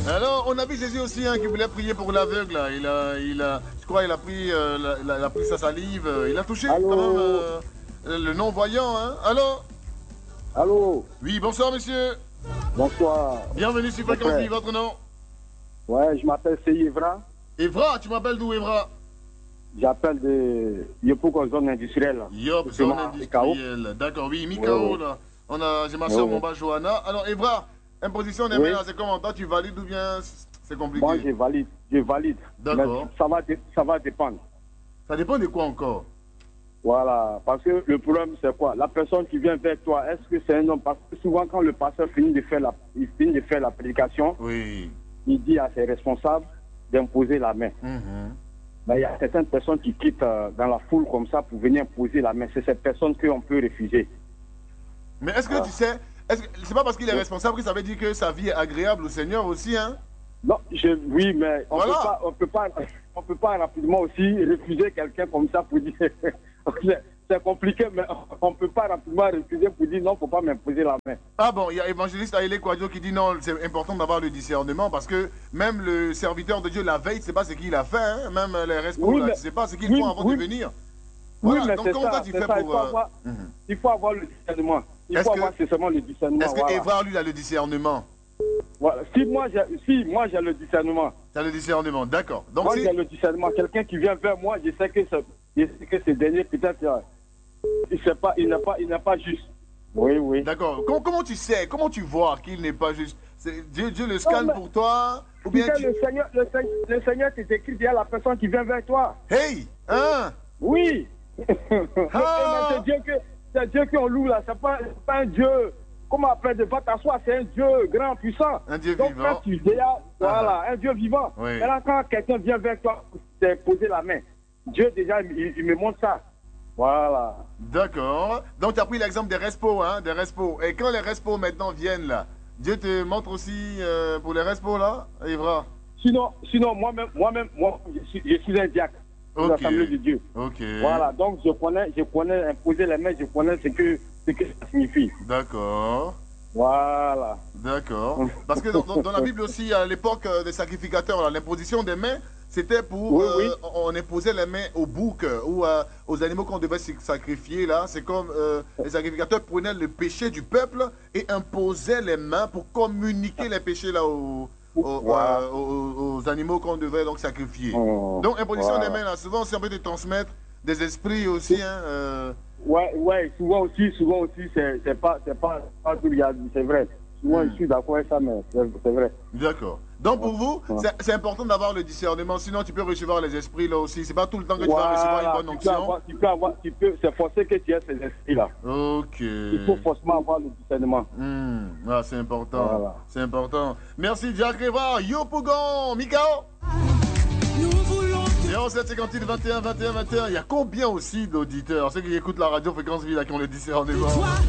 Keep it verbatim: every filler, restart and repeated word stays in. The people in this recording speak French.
Alors, on a vu Jésus aussi hein, qui voulait prier pour l'aveugle. Là. Il a, il a, je crois, il a pris, euh, la, la, il a pris sa salive. euh, Il a touché Allô? quand même euh, le non-voyant. Hein. Alors? Allô? Oui, bonsoir monsieur. Bonsoir. Bienvenue sur Mon Fréquence frère. Vie, votre nom? Ouais, je m'appelle Seyevra. Evra, tu m'appelles d'où Evra? J'appelle de Yopouko zone industrielle. Yop, C'est zone ma- Mikao. industrielle. D'accord, oui, Mikao Ouais, ouais. là. On a, j'ai ma Ouais, soeur, ouais. mon bas Johanna. Alors Evra, imposition des Oui. mains, là, c'est comment? Toi, tu valides ou bien c'est compliqué? Moi, je valide. Je valide. D'accord. Mais ça va, dé- ça va dépendre. Ça dépend de quoi encore? Voilà. Parce que le problème, c'est quoi? La personne qui vient vers toi, est-ce que c'est un homme? Parce que souvent, quand le pasteur finit de faire la, il finit de faire la prédication, Oui. il dit à ses responsables d'imposer la main. Mhm. Mais il y a certaines personnes qui quittent euh, dans la foule comme ça pour venir poser la main. C'est cette personne qu'on peut refuser. Mais est-ce que Ah. tu sais, est-ce que c'est pas parce qu'il est responsable que ça veut dire que sa vie est agréable au Seigneur aussi, hein? Non, je, oui, mais on Voilà. peut pas, on peut pas, on peut pas rapidement aussi refuser quelqu'un comme ça pour dire. c'est- C'est compliqué, mais on peut pas rapidement refuser pour dire non, faut pas m'imposer la main. Ah bon, il y a évangéliste Aïlé Kwadjo qui dit non, c'est important d'avoir le discernement parce que même le serviteur de Dieu la veille, c'est pas ce qu'il a fait, hein? Même les responsables, Oui, là, mais- tu sais pas ce qu'ils oui, font avant oui. de venir. Oui, Voilà, mais donc c'est comment toi ça, tu c'est fais ça, il pour... faut euh, avoir, mhm. il faut avoir le discernement. Il Est-ce faut que- avoir seulement le discernement. Est-ce que voilà. Evra, lui, il a le discernement? Voilà. Si moi j'ai, si moi j'ai le discernement, T'as le discernement, d'accord. Donc moi si... j'ai le discernement. Quelqu'un qui vient vers moi, je sais que ce, je sais que ce dernier peut-être, euh, il sait pas, il n'est pas, il n'est pas juste. Oui, oui. D'accord. Comment, comment tu sais, comment tu vois qu'il n'est pas juste? C'est- Dieu, Dieu le scanne mais- pour toi? Ou Tu bien sais, tu... le Seigneur, le Seigneur, le Seigneur t'est écrit derrière la personne qui vient vers toi. Hey! Hein? Oui. Ah. Mais c'est Dieu que, c'est Dieu qu'on loue là. C'est pas, c'est pas un Dieu. Comment après de pas t'asseoir, c'est un Dieu grand, puissant. Un Dieu Donc vivant. quand tu déjà, voilà, un Dieu vivant. Oui. Maintenant quand quelqu'un vient vers toi, c'est poser la main. Dieu déjà, il, il me montre ça. Voilà. D'accord. Donc, tu as pris l'exemple des respos, hein, des respos. Et quand les respos maintenant viennent là, Dieu te montre aussi euh, pour les respos là, Evra? Sinon, sinon moi-même, moi-même, moi, je suis, je suis un diacre de Ok. l'Assemblée de Dieu. Ok. Voilà, donc je connais, je connais imposer les mains, je connais ce que, ce que ça signifie. D'accord. Voilà. D'accord. Parce que dans, dans- dans la Bible aussi, à l'époque euh, des sacrificateurs, là, l'imposition des mains, c'était pour... Oui, euh, oui. On imposait les mains aux boucs euh, ou euh, aux animaux qu'on devait sac- sacrifier. Là, c'est comme euh, les sacrificateurs prenaient le péché du peuple et imposaient les mains pour communiquer les péchés là aux, aux, Voilà. euh, aux- aux animaux qu'on devait donc sacrifier. Oh, Donc imposition voilà. des mains, là, souvent, c'est un peu de transmettre des esprits aussi. Hein, euh, Ouais, ouais, souvent aussi, souvent aussi, c'est c'est pas, c'est pas, pas tout, il y a- c'est vrai. Souvent, Hmm. je suis d'accord avec ça, mais c'est c'est vrai. D'accord. Donc pour vous, Ouais. c'est- c'est important d'avoir le discernement, sinon tu peux recevoir les esprits là aussi. C'est pas tout le temps que tu vas recevoir une bonne tu peux onction. avoir, tu peux avoir, tu peux, c'est forcé que tu aies ces esprits-là. Ok. Il faut forcément avoir le discernement. Hmm. Ah, c'est important. Voilà. C'est important. Merci Jack Reva, Yo Pougon, Mikao. zéro sept cinquante-huit vingt et un vingt et un vingt et un. Il y a combien aussi d'auditeurs? Ceux qui écoutent la radio Fréquence Vie là qui ont le discernement.